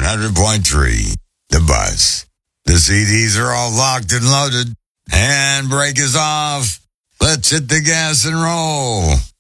100.3, The Buzz. The CDs are all locked and loaded. Handbrake is off. Let's hit the gas and roll.